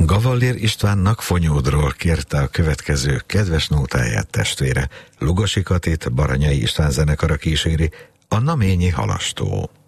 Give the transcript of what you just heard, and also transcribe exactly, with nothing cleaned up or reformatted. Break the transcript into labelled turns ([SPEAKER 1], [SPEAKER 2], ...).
[SPEAKER 1] Gavallér Istvánnak Fonyódról kérte a következő kedves nótáját testvére. Lugosi Katit Baranyai István zenekara kíséri, a Naményi Halastó.